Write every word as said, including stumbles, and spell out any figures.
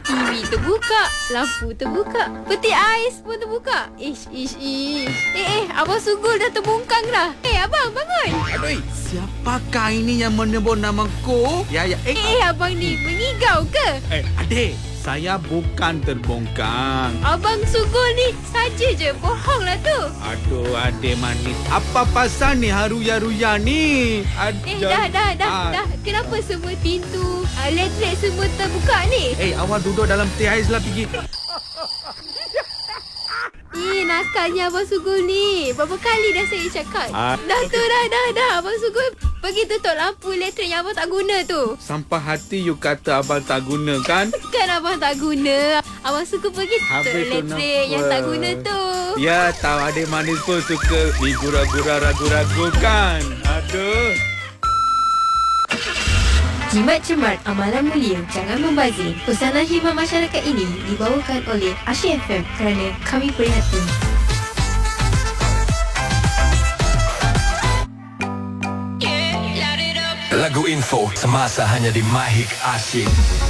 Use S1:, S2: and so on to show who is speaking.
S1: T V terbuka, lampu terbuka, peti ais pun terbuka. Ish, ish, ish. Eh, eh, Abang Sugul dah terbungkang dah. Eh, Abang, bangun.
S2: Aduh, siapakah ini yang menyebut namaku? Ya, ya.
S1: Eh, eh, Abang ni mengigau ke?
S2: Eh, adik, saya bukan terbongkang.
S1: Abang Sugul ni saja je bohong lah tu.
S2: Aduh, adik manis. Apa pasal ni haruya-ruya ni? Ad-
S1: Eh, dah, dah, dah,
S2: Ah.
S1: dah. Kenapa semua pintu elektrik semua terbuka ni?
S2: Eh, awak duduk dalam teh ais lah pergi.
S1: Eh, nakalnya Abang Sugul ni. Berapa kali dah saya cakap?
S2: Ah.
S1: Dah tu, dah, dah, dah. Abang Sugul pergi tutup lampu elektrik yang Abang tak guna tu.
S2: Sampai hati you kata abang tak guna kan?
S1: Kan Abang tak guna. Abang Sugul pergi tutup
S2: Habis tu
S1: elektrik
S2: kenapa?
S1: yang tak guna tu.
S2: Ya, tahu adik manis pun suka digura-gura ragu-ragu kan? Aduh.
S1: Jimat cermat amalan mulia, jangan membazir. Pesanan khidmat masyarakat ini dibawakan oleh Asyik F M kerana kami prihatin.
S3: Lagu info semasa hanya di Mahik Asyik.